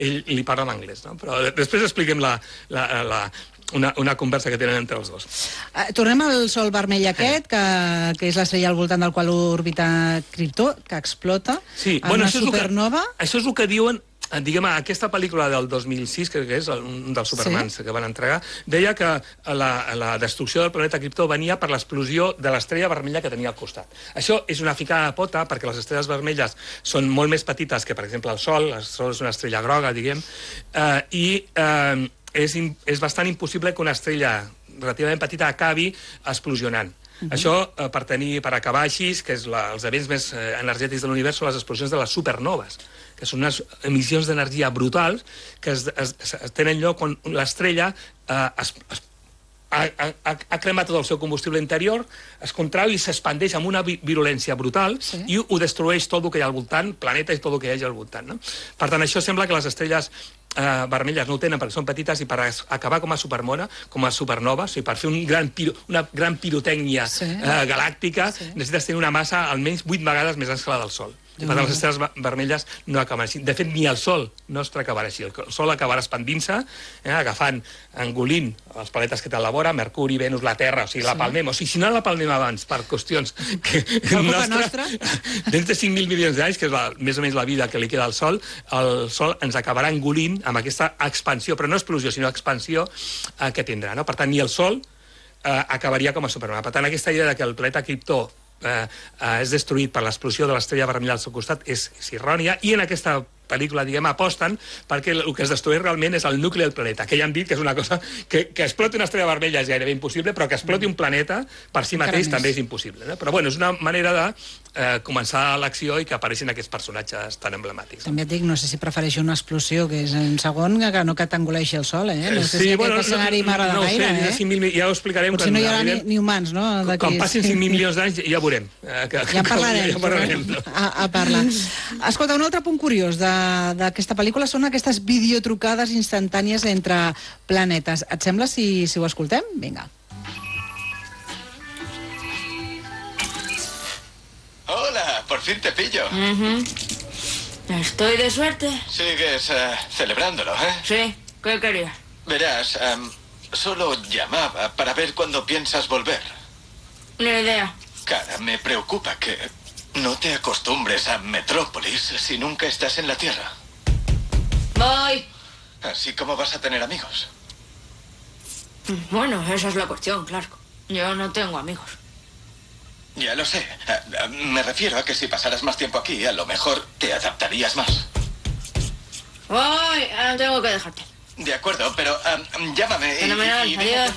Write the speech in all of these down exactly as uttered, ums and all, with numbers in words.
ell li parla en anglès, no? Però després expliquem la, la, la, una, una conversa que tenen entre els dos. Uh, tornem al sol vermell aquest, que, que és l'estrella al voltant del qual orbita Krypton, que explota sí, en bueno, una això supernova. Que, això és el que diuen, diguem, aquesta pel·lícula del dos mil sis, crec que és un dels Supermans sí? que van entregar, deia que la, la destrucció del planeta Krypton venia per l'explosió de l'estrella vermella que tenia al costat. Això és una ficada de pota, perquè les estrelles vermelles són molt més petites que, per exemple, el Sol. El Sol és una estrella groga, diguem, eh, i eh, és, és bastant impossible que una estrella relativament petita acabi explosionant. Uh-huh. Això, eh, per tenir, per acabar així, que és la, els events més eh, energètics de l'univers, són les explosions de les supernoves, que són unes emissions d'energia brutals que es, es, es tenen lloc quan l'estrella eh, es, es, ha, ha, ha cremat tot el seu combustible interior, es contrau i s'expandeix amb una virulència brutal sí. i ho destrueix tot el que hi ha al voltant, planeta i tot el que hi hagi al voltant. No? Per tant, això sembla que les estrelles eh, vermelles no ho tenen perquè són petites i per acabar com a supermona, com a supernova, o sigui, per fer un gran piro, una gran pirotècnia sí. eh, galàctica, sí. necessites tenir una massa almenys vuit vegades més gran que la del Sol. I per tant, les estrelles vermelles no acaben així. De fet, ni el Sol nostre acabarà així. El Sol acabarà expandint-se, eh, agafant, engolint els planetes que té a la vora, Mercuri, Venus, la Terra, o sigui, la palmem. O sigui, si no la palmem abans, per qüestions que, que nostra, dins de cinc mil milions d'anys, que és la, més o menys la vida que li queda al Sol, el Sol ens acabarà engolint amb aquesta expansió, però no explosió, sinó expansió eh, que tindrà. No? Per tant, ni el Sol eh, acabaria com a supernova. Per tant, aquesta idea de que el planeta Krypton Eh, eh, és destruït per l'explosió de l'estrella vermella al seu costat és, és errònia, i en aquesta pel·lícula, diguem, aposten perquè el que es destrueix realment és el nucli del planeta, que ja han dit que és una cosa que, que exploti una estrella vermella és gairebé impossible, però que exploti un planeta per si mateix també és impossible. No? Però bueno, és una manera de eh, començar l'acció i que apareixin aquests personatges tan emblemàtics. També et dic, no sé si prefereixo una explosió que és en segon que no que t'engoleixi el Sol, eh? No sé sí, si bueno, aquest escenari no, m'agrada no, gaire, no sé, eh? cinc mil, ja ho explicarem. Potser no hi haurà ni, ni humans, no? Quan passin cinc mil milions d'anys ja veurem. Eh, que, ja en parlarem. Ja parlarem no? a, a parlar. Escolta, un altre punt curiós d'aquesta pel·lícula són aquestes videotrucades instantànies entre planetes. Et sembla si, si ho escoltem? Vinga. Hola, por fin te pillo. Uh-huh. Estoy de suerte. Sigues uh, celebrándolo, ¿eh? Sí, ¿qué querías? Verás, um, solo llamaba para ver cuándo piensas volver. Ni idea. Cara, me preocupa que no te acostumbres a Metrópolis si nunca estás en la Tierra. Voy. Así como vas a tener amigos. Bueno, esa es la cuestión, claro. Yo no tengo amigos. Ya lo sé. Me refiero a que si pasaras más tiempo aquí, a lo mejor te adaptarías más. Voy, tengo que dejarte. De acuerdo, pero um, llámame. Fenomenal, y, y adiós.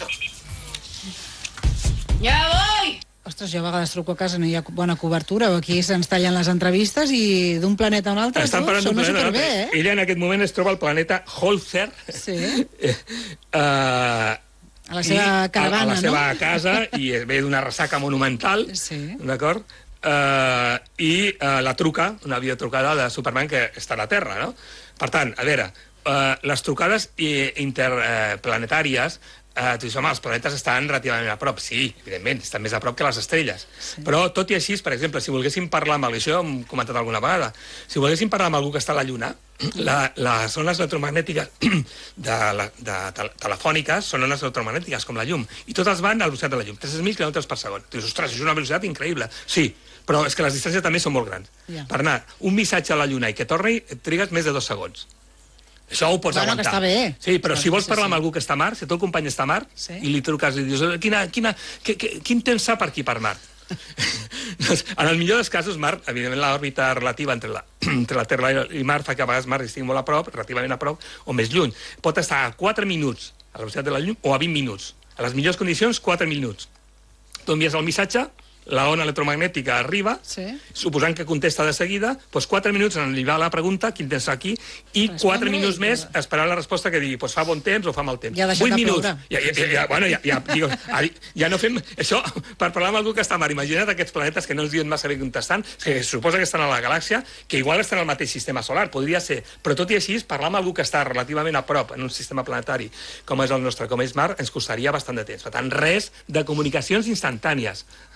¡Ya voy! Ostres, jo a vegades truco a casa, no hi ha bona cobertura, o aquí se'ns tallen les entrevistes i d'un planeta a un altre, estan tu, sona planeta, superbé, eh? Ella en aquest moment es troba al planeta Holzer, sí. eh, uh, a la seva caravana, a, a la seva no? casa, i ve d'una ressaca monumental, sí. D'acord? Uh, I uh, la truca, una videotrucada de Superman que està a la Terra, no? Per tant, a veure, uh, les trucades interplanetàries, Uh, tu dius, home, els planetes estan relativament a prop. Sí, evidentment, estan més a prop que les estrelles. Sí. Però, tot i així, per exemple, si volguéssim parlar amb algú, això hem comentat alguna vegada, si volguéssim parlar amb algú que està a la Lluna, la, les ones electromagnètiques de, la, de tel telefòniques són ones electromagnètiques, com la llum, i totes van a la velocitat de la llum, tres cents mil quilòmetres per segon. Tu dius, ostres, és una velocitat increïble. Sí, però és que les distàncies també són molt grans. Yeah. Per anar un missatge a la Lluna i que torni, et trigues més de dos segons. Això ho pots bueno, aguantar. Que està bé. Sí, però, però si vols sí, parlar sí. amb algú que està a Mart, si el teu company està a Mart, sí. I li truques i dius, quina, quina, que, que, quin temps fa per aquí, per Mart? Doncs, en el millor dels casos, Mart, evidentment l'òrbita relativa entre la, entre la Terra i Mart fa que a vegades Mart estigui molt a prop, relativament a prop, o més lluny. Pot estar a quatre minuts a la velocitat de la llum o a vint minuts. A les millors condicions, quatre minuts. Tu envies el missatge, la ona electromagnètica arriba, sí. Suposant que contesta de seguida, doncs quatre minuts en arribar a la pregunta, quin temps aquí, i Respondre quatre minuts i... més esperar la resposta que digui, doncs fa bon temps o fa mal temps. Ja Vuit minuts. Ja, ja, ja, ja, bueno, ja, ja, digo, ja no fem... Això, per parlar amb algú que està a Mart, imagina't aquests planetes que no ens diuen massa bé contestant, que suposa que estan a la galàxia, que igual estan al mateix sistema solar, podria ser, però tot i així, parlar amb algú que està relativament a prop en un sistema planetari com és el nostre, com és Mart, ens costaria bastant de temps. Per tant, res de comunicacions instantànies.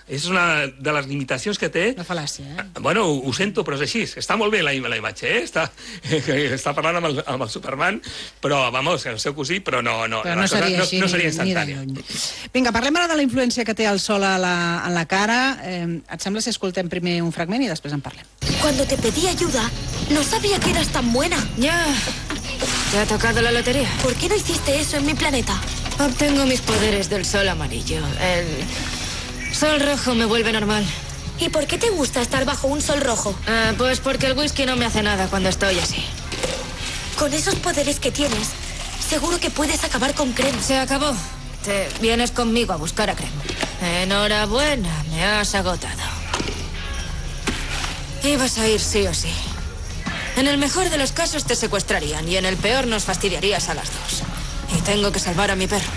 És una de les limitacions que té... Una fal·làcia, eh? Bueno, ho, ho sento, però és així. Està molt bé la, la imatge, eh? Està, està parlant amb el, amb el Superman, però, vamos, el seu cosí, però no, no, però no seria cosa, així no, no seria ni, ni de instantània. lluny. Vinga, parlem ara de la influència que té el sol a la, a la cara. Eh, et sembla si escoltem primer un fragment i després en parlem? Cuando te pedí ayuda, no sabía que eras tan buena. Ya. ¿Te ha tocado la lotería? ¿Por qué no hiciste eso en mi planeta? Obtengo mis poderes del sol amarillo. El sol rojo me vuelve normal. ¿Y por qué te gusta estar bajo un sol rojo? Ah, pues porque el whisky no me hace nada cuando estoy así. Con esos poderes que tienes, seguro que puedes acabar con Creme. Se acabó. Te vienes conmigo a buscar a Creme. Enhorabuena, me has agotado. Ibas a ir sí o sí. En el mejor de los casos te secuestrarían y en el peor nos fastidiarías a las dos. Y tengo que salvar a mi perro.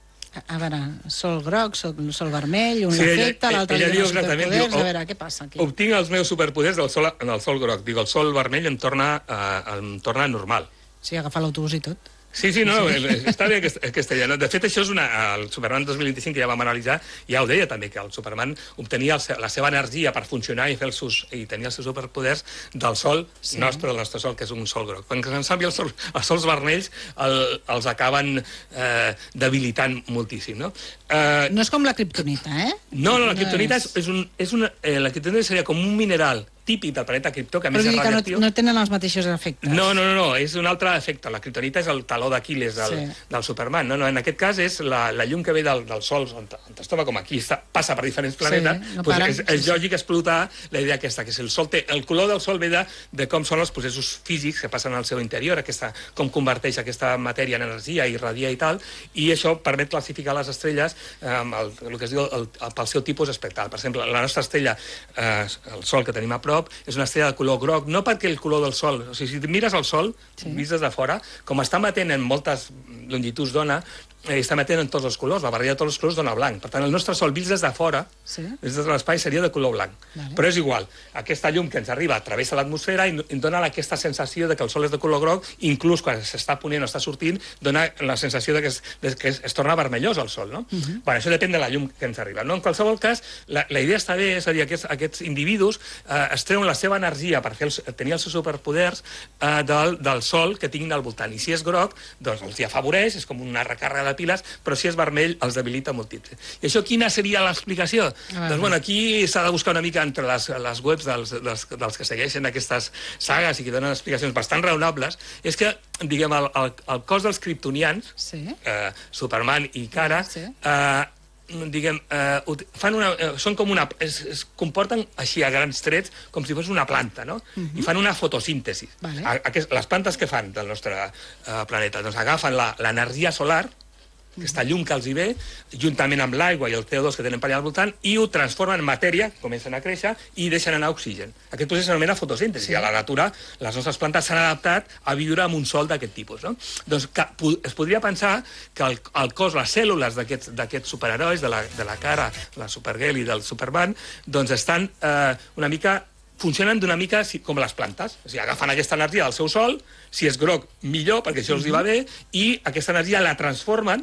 A veure, sol groc, sol, sol vermell, un Sí, l'efecte, ella- l'altre ella li diu dona exactament, superpoders. diu, A veure, què passa aquí? Obtinc els meus superpoders del sol, en el sol groc. Dic, el sol vermell em torna, uh, em torna normal. Sí, agafar l'autobús i tot. Sí, sí, no, sí. Està bé aquesta, aquesta idea. No? De fet, això és una... El Superman dos mil vint-i-cinc, que ja vam analitzar, ja ho deia també, que el Superman obtenia el, se- la seva energia per funcionar i fer els seus, i tenir els seus superpoders del sol sí. nostre, del nostre sol, que és un sol groc. Quan en canvi els, sol, els sols vermells el, els acaben eh, debilitant moltíssim, no? Eh, No és com la kriptonita, eh? no, no, la kriptonita és- és, és, un, és una... Eh, la kriptonita seria com un mineral típic del planeta Krypton, que a Però més vull és dir que radioactiu. no, no tenen els mateixos efectes. No, no, no, no, és un altre efecte. La kriptonita és el taló d'Aquiles del, Sí. sí. del Superman. No, no, en aquest cas és la, la llum que ve del, del Sol, on, on es troba com aquí, està, passa per diferents planetes, Sí, no doncs paren, és, sí, és sí. lògic explotar la idea aquesta, que si el, sol té, el color del Sol ve de, de com són els processos físics que passen al seu interior, aquesta, com converteix aquesta matèria en energia i radia i tal, i això permet classificar les estrelles eh, amb el, el que es diu el, el, pel seu tipus espectral. Per exemple, la nostra estrella, eh, el Sol que tenim a prop, és una estrella de color groc, no perquè el color del Sol, o sigui, si mires el Sol, sí. vist des de fora, com està emetent en moltes longituds d'ona, eh, està emetent en tots els colors, la barreja de tots els colors dona blanc. Per tant, el nostre Sol vist des de fora, Sí. des de l'espai, seria de color blanc. Vale. Però és igual, aquesta llum que ens arriba travessa l'atmosfera i ens dona aquesta sensació de que el Sol és de color groc, inclús quan s'està ponent o està sortint, dona la sensació de que es, de que es, es torna vermellós el Sol, no? Uh -huh. Bueno, això depèn de la llum que ens arriba. No? En qualsevol cas, la, la idea està bé, és a dir, aquests, aquests individus eh, es treuen la seva energia per fer els, tenir els seus superpoders eh, del, del Sol que tinguin al voltant. I si és groc, doncs els hi afavoreix, és com una recàrrega de piles, però si és vermell, els debilita moltíssim. I això quina seria l'explicació? Doncs, bueno, aquí s'ha de buscar una mica entre les, les webs dels, dels, dels que segueixen aquestes sagues i que donen explicacions bastant raonables, és que, diguem, el, el, el cos dels kriptonians, Sí. eh, Superman i Kara, Sí. eh, diguem, eh, ut- fan una, eh, són com una... Es, es comporten així a grans trets com si fos una planta, no? Uh -huh. I fan una fotosíntesi. Vale. A, aquest, les plantes que fan del nostre eh, planeta? Doncs agafen la- l'energia solar, aquesta llum que els hi ve, juntament amb l'aigua i el C O dos que tenen per allà al voltant, i ho transformen en matèria, comencen a créixer, i deixen anar oxigen. Aquest procés s'anomena fotosíntesi. Sí. A la natura, les nostres plantes s'han adaptat a viure amb un sol d'aquest tipus. No? Doncs que, es podria pensar que el, el cos, les cèl·lules d'aquests d'aquests superherois, de la, de la Kara, la Supergirl i del Superman, doncs estan eh, una mica funcionen d'una mica com les plantes. O sigui, agafen aquesta energia del seu sol, si és groc, millor, perquè això els hi va bé, i aquesta energia la transformen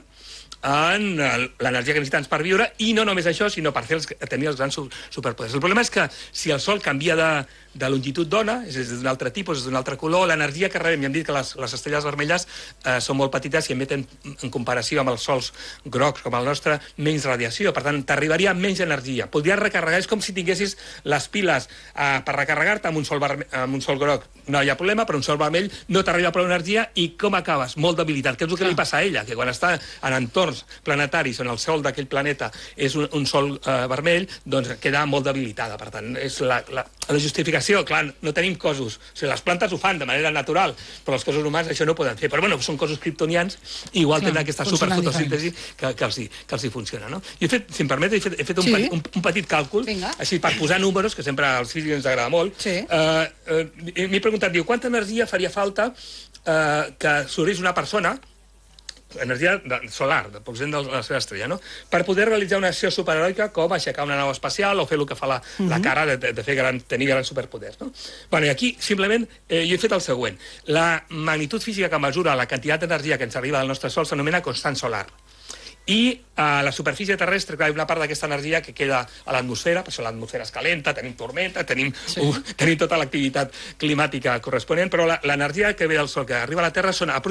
en l'energia que necessiten per viure, i no només això, sinó per fer els, tenir els grans superpoders. El problema és que si el Sol canvia de, de longitud d'ona, és d'un altre tipus, és d'un altre color, l'energia que rebem, ja hem dit que les, les estrelles vermelles eh, són molt petites i emeten, en comparació amb els sols grocs com el nostre, menys radiació. Per tant, t'arribaria menys energia. Podries recarregar, és com si tinguessis les piles eh, per recarregar-te amb un sol, verme, amb un sol groc. No hi ha problema, però un sol vermell no t'arriba prou energia, i com acabes? Molt debilitat. Què és el que li passa a ella? Que quan està en entorns planetaris on el sol d'aquell planeta és un, un sol eh, vermell, doncs queda molt debilitada. Per tant, és la, la, la justificació, clar, no tenim cossos. O sigui, les plantes ho fan de manera natural, però els cossos humans això no ho poden fer. Però bueno, són cossos kriptonians, igual clar, tenen aquesta superfotosíntesi que, que, els hi, que els hi funciona. No? I he fet, si em permet, he fet, he fet un, sí. un, un petit càlcul, Vinga. així per posar números, que sempre als físics ens agrada molt. Sí. Eh, eh, M'he preguntat, diu, quanta energia faria falta eh, que sorgís una persona, energia solar, de procent de la seva estrella, no? Per poder realitzar una acció superheroica com aixecar una nau espacial o fer el que fa la, uh-huh. la Kara de, de fer gran, tenir grans superpoders, no? Bueno, i aquí, simplement, eh, jo he fet el següent. La magnitud física que mesura la quantitat d'energia que ens arriba del nostre Sol s'anomena constant solar. i a la superfície terrestre, clar, hi ha una part d'aquesta energia que queda a l'atmosfera, per això l'atmosfera es calenta, tenim tormenta, tenim, sí. uh, tenim tota l'activitat climàtica corresponent, però l'energia que ve del Sol, que arriba a la Terra, són aproximadament